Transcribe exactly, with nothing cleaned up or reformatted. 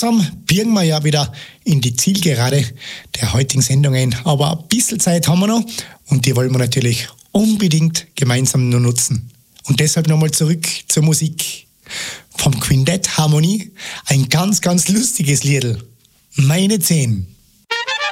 langsam biegen wir ja wieder in die Zielgerade der heutigen Sendungen. Aber ein bisschen Zeit haben wir noch und die wollen wir natürlich unbedingt gemeinsam nur nutzen. Und deshalb nochmal zurück zur Musik. Vom Quintett Harmonie ein ganz, ganz lustiges Liedl. Meine Zehn.